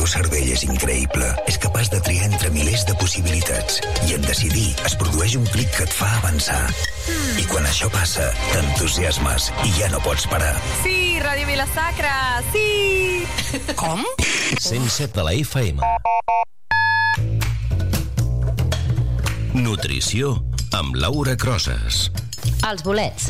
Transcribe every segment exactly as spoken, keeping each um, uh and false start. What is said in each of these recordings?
teu cervell és increïble. És capaç de triar entre milers de possibilitats. I en decidir es produeix un clic que et fa avançar. I quan això passa, t'entusiasmes i ja no pots parar. Sí, Ràdio Vila-sacra, sí! Com? cent set de la F M. Nutrició amb Laura Crosas. Els bolets.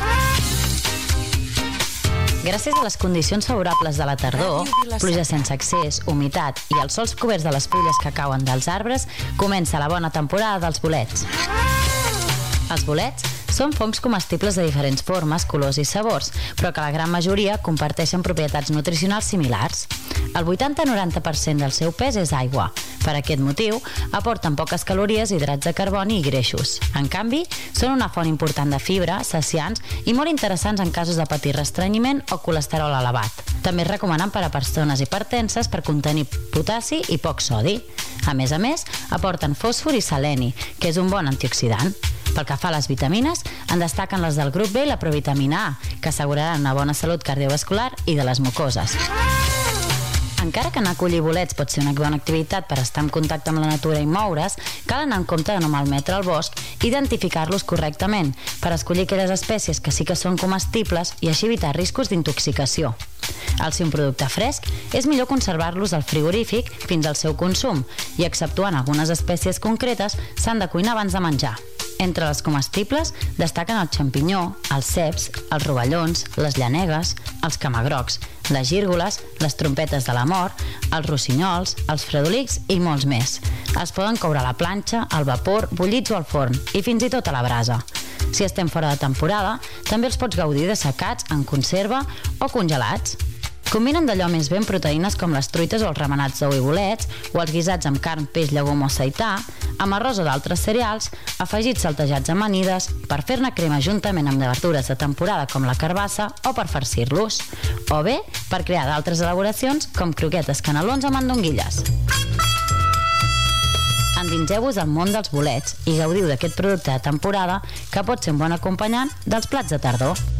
Gràcies a les condicions favorables de la tardor, pluja sense excés, humitat i els sols coberts de les fulles que cauen dels arbres, comença la bona temporada dels bolets. Els bolets són fongs comestibles de diferents formes, colors i sabors, però que la gran majoria comparteixen propietats nutricionals similars. El vuitanta a noranta per cent del seu pes és aigua. Per aquest motiu, aporten poques calories, hidrats de carboni i greixos. En canvi, són una font important de fibra, saciants i molt interessants en casos de patir restrenyiment o colesterol elevat. També es recomanen per a persones hipertenses per contenir potassi i poc sodi. A més a més, aporten fòsfor i seleni, que és un bon antioxidant. Pel que fa a les vitamines, en destaquen les del grup B i la provitamina A, que asseguraran una bona salut cardiovascular i de les mucoses. Encara que anar a collir bolets pot ser una bona activitat per estar en contacte amb la natura i moure's, cal anar en compte de no malmetre el bosc i identificar-los correctament per escollir aquelles espècies que sí que són comestibles i així evitar riscos d'intoxicació. Al ser un producte fresc, és millor conservar-los al frigorífic fins al seu consum i, exceptuant algunes espècies concretes, s'han de cuinar abans de menjar. Entre les comestibles destaquen el xampinyó, els ceps, els rovellons, les llanegues, els camagrocs, les gírgoles, les trompetes de la mort, els rossinyols, els fredolics i molts més. Es poden coure a la planxa, al vapor, bullits o al forn i fins i tot a la brasa. Si estem fora de temporada, també els pots gaudir dessecats, en conserva o congelats. Combinen d'allò més ben proteïnes com les truites o els remenats d'ou i bolets, o els guisats amb carn, peix, llegum o seitar, amb arròs o d'altres cereals, afegits saltejats amb amanides, per fer-ne crema juntament amb verdures de temporada com la carbassa o per farcir-los, o bé per crear d'altres elaboracions com croquetes canelons amb mandonguilles. Endinseu-vos al món dels bolets i gaudiu d'aquest producte de temporada que pot ser un bon acompanyant dels plats de tardor.